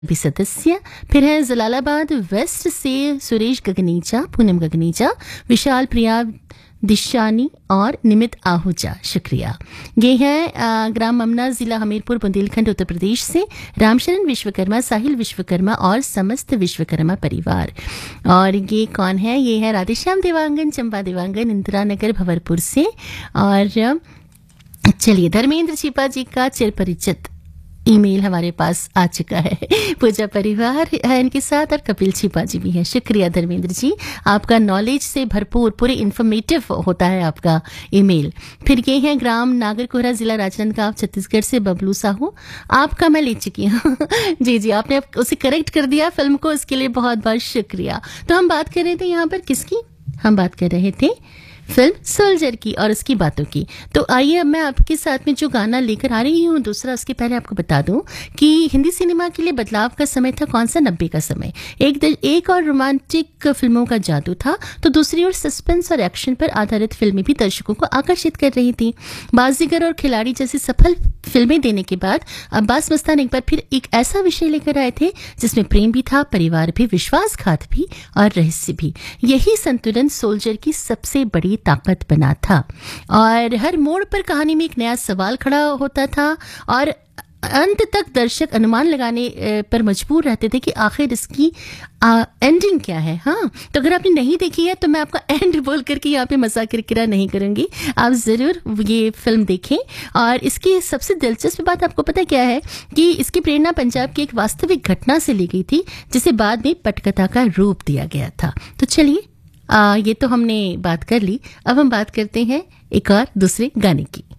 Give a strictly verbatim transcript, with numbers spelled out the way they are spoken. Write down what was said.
भी सदस्य। फिर है जलालाबाद वेस्ट से सुरेश गगनीचा, पूनम गगनीचा, विशाल प्रिया दिशानी और निमित आहूजा, शुक्रिया। ये है ग्राम ममना, जिला हमीरपुर, बुंदेलखंड, उत्तर प्रदेश से रामशरण विश्वकर्मा, साहिल विश्वकर्मा और समस्त विश्वकर्मा परिवार। और ये कौन है? ये है राधेश्याम देवांगन, चंपा देवांगन, इंदिरा नगर, भंवरपुर से। और चलिए, धर्मेंद्र छिपा जी का चिरपरिचित ईमेल हमारे पास आ चुका है। पूजा परिवार है इनके साथ और कपिल छिपा जी भी है। शुक्रिया धर्मेंद्र जी, आपका नॉलेज से भरपूर, पूरे इंफॉर्मेटिव होता है आपका ईमेल। फिर ये है ग्राम नागरकोहरा, जिला राजनांदगांव, छत्तीसगढ़ से बबलू साहू। आपका मैं ले चुकी हूँ जी जी, आपने उसे करेक्ट कर दिया फिल्म को, इसके लिए बहुत बहुत शुक्रिया। तो हम बात कर रहे थे यहाँ पर किसकी? हम बात कर रहे थे फिल्म सोल्जर की और उसकी बातों की। तो आइए अब मैं आपके साथ में जो गाना लेकर आ रही हूँ दूसरा, उसके पहले आपको बता दूं कि हिंदी सिनेमा के लिए बदलाव का समय था कौन सा? नब्बे का समय। एक एक और रोमांटिक फिल्मों का जादू था, तो दूसरी ओर सस्पेंस और एक्शन पर आधारित फिल्में भी दर्शकों को आकर्षित कर रही थी। बाजीगर और खिलाड़ी जैसी सफल फिल्में देने के बाद अब्बास मस्तान एक बार फिर एक ऐसा विषय लेकर आए थे जिसमें प्रेम भी था, परिवार भी, विश्वासघात भी और रहस्य भी। यही संतुलन सोल्जर की सबसे बड़ी ताकत बना था। और हर मोड़ पर कहानी में एक नया सवाल खड़ा होता था और अंत तक दर्शक अनुमान लगाने पर मजबूर रहते थे कि आखिर इसकी आ, एंडिंग क्या है। हाँ, तो अगर आपने नहीं देखी है तो मैं आपका एंड बोल करके यहाँ पे मजाक किरकिरा नहीं करूंगी, आप जरूर ये फिल्म देखें। और इसकी सबसे दिलचस्प बात आपको पता क्या है कि इसकी प्रेरणा पंजाब की एक वास्तविक घटना से ली गई थी, जिसे बाद में पटकथा का रूप दिया गया था। तो चलिए, आ, ये तो हमने बात कर ली, अब हम बात करते हैं एक और दूसरे गाने की।